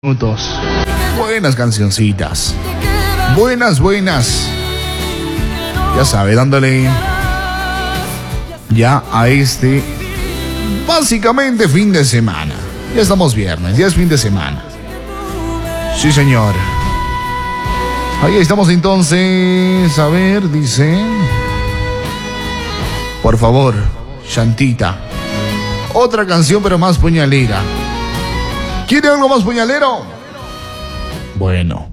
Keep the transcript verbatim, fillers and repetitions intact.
Minutos. Buenas cancioncitas. Buenas, buenas. Ya sabe, dándole ya a este básicamente fin de semana. Ya estamos viernes, ya es fin de semana. Sí, señor. Ahí estamos entonces. A ver, dice. Por favor, Shantita. Otra canción pero más puñalera. ¿Quiere algo más puñalero? Bueno.